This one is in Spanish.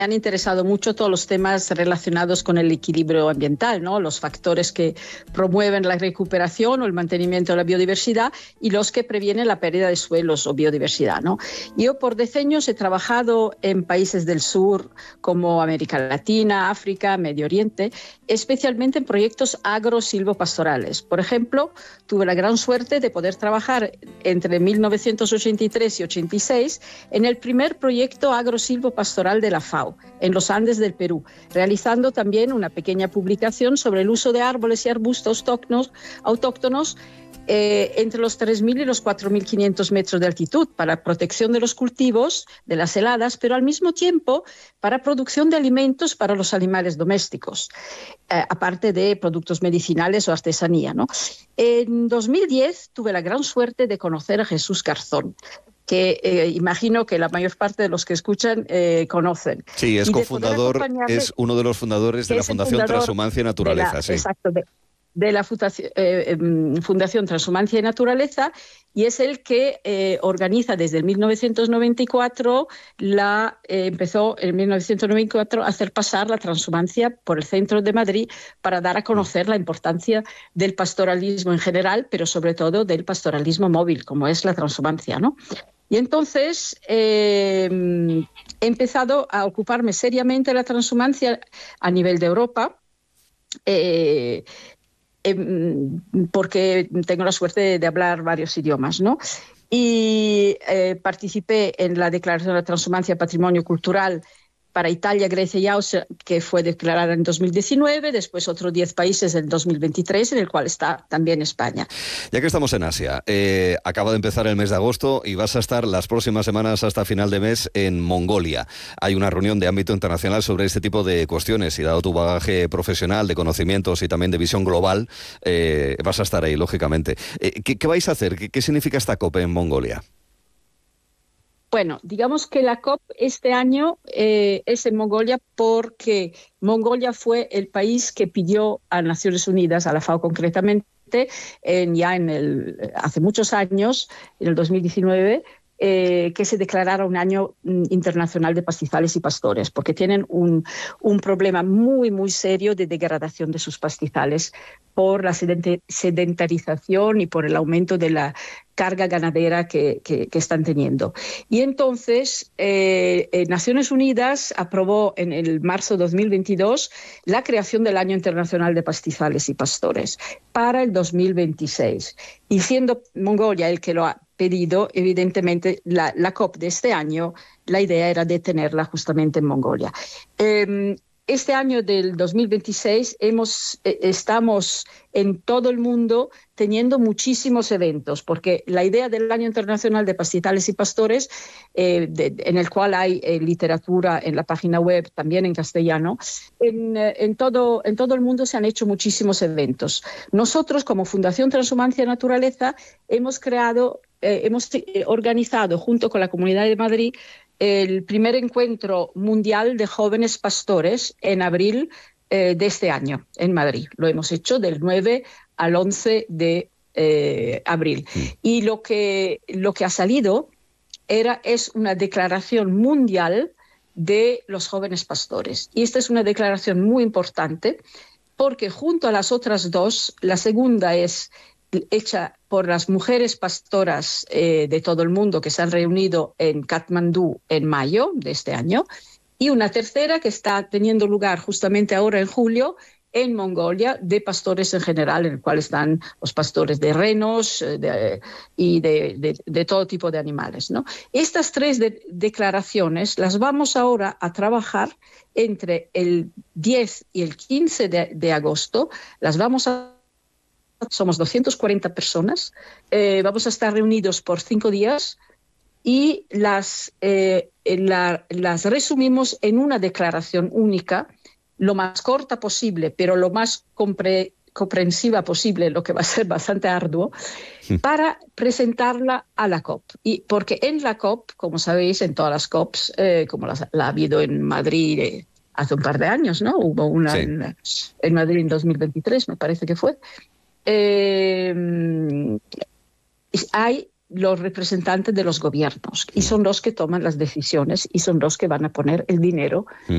han interesado mucho todos los temas relacionados con el equilibrio ambiental, ¿no? Los factores que promueven la recuperación o el mantenimiento de la biodiversidad y los que previenen la pérdida de suelos o biodiversidad, ¿no? Yo por decenios he trabajado en países del sur como América Latina, África, Medio Oriente, especialmente en proyectos agro-silvopastorales. Por ejemplo, tuve la gran suerte de poder trabajar entre 1983 y 86 en el primer proyecto agro-silvopastoral de la FAO, en los Andes del Perú, realizando también una pequeña publicación sobre el uso de árboles y arbustos autóctonos entre los 3.000 y los 4.500 metros de altitud para protección de los cultivos, de las heladas, pero al mismo tiempo para producción de alimentos para los animales domésticos, aparte de productos medicinales o artesanía, ¿no? En 2010 tuve la gran suerte de conocer a Jesús Garzón, que imagino que la mayor parte de los que escuchan conocen. Sí, es cofundador, es uno de los fundadores de la Fundación Transhumancia y Naturaleza. Sí. Exacto, de la Fundación Transhumancia y Naturaleza, y es el que organiza desde 1994, empezó en 1994 a hacer pasar la transhumancia por el centro de Madrid para dar a conocer la importancia del pastoralismo en general, pero sobre todo del pastoralismo móvil, como es la transhumancia, ¿no? Y entonces he empezado a ocuparme seriamente de la transhumancia a nivel de Europa, porque tengo la suerte de hablar varios idiomas, ¿no? Y participé en la Declaración de la Transhumancia Patrimonio Cultural para Italia, Grecia y Austria, que fue declarada en 2019, después otros 10 países en 2023, en el cual está también España. Ya que estamos en Asia, acaba de empezar el mes de agosto y vas a estar las próximas semanas hasta final de mes en Mongolia. Hay una reunión de ámbito internacional sobre este tipo de cuestiones y dado tu bagaje profesional, de conocimientos y también de visión global, vas a estar ahí, lógicamente. ¿Qué vais a hacer? ¿Qué significa esta COP en Mongolia? Bueno, digamos que la COP este año es en Mongolia porque Mongolia fue el país que pidió a Naciones Unidas, a la FAO concretamente, hace muchos años, en el 2019, que se declarara un año internacional de pastizales y pastores, porque tienen un problema muy, muy serio de degradación de sus pastizales por la sedentarización y por el aumento de la carga ganadera que están teniendo. Y entonces Naciones Unidas aprobó en el marzo de 2022 la creación del Año Internacional de Pastizales y Pastores para el 2026. Y siendo Mongolia el que lo ha pedido, evidentemente la COP de este año, la idea era de tenerla justamente en Mongolia. Este año del 2026 estamos en todo el mundo teniendo muchísimos eventos, porque la idea del Año Internacional de Pastizales y Pastores, en el cual hay literatura en la página web, también en castellano, en todo el mundo se han hecho muchísimos eventos. Nosotros, como Fundación Transhumancia y Naturaleza, hemos organizado junto con la Comunidad de Madrid el primer encuentro mundial de jóvenes pastores en abril de este año en Madrid. Lo hemos hecho del 9 al 11 de abril. Y lo que ha salido es una declaración mundial de los jóvenes pastores. Y esta es una declaración muy importante porque junto a las otras dos, la segunda es hecha por las mujeres pastoras de todo el mundo que se han reunido en Katmandú en mayo de este año, y una tercera que está teniendo lugar justamente ahora en julio en Mongolia, de pastores en general, en el cual están los pastores de renos y de todo tipo de animales, ¿no? Estas tres declaraciones las vamos ahora a trabajar entre el 10 y el 15 de agosto, somos 240 personas, vamos a estar reunidos por 5 días y las resumimos en una declaración única, lo más corta posible, pero lo más comprensiva posible, lo que va a ser bastante arduo, para presentarla a la COP. Y porque en la COP, como sabéis, en todas las COPs, como la ha habido en Madrid hace un par de años, ¿no? Hubo una en Madrid en 2023, me parece que fue. Hay los representantes de los gobiernos y son los que toman las decisiones y son los que van a poner el dinero